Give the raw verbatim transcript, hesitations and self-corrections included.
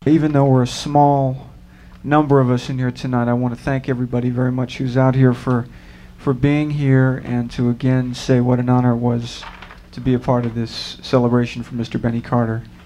even though we're a small number of us in here tonight, I want to thank everybody very much who's out here for for being here, and to again say what an honor it was to be a part of this celebration for Mister Benny Carter.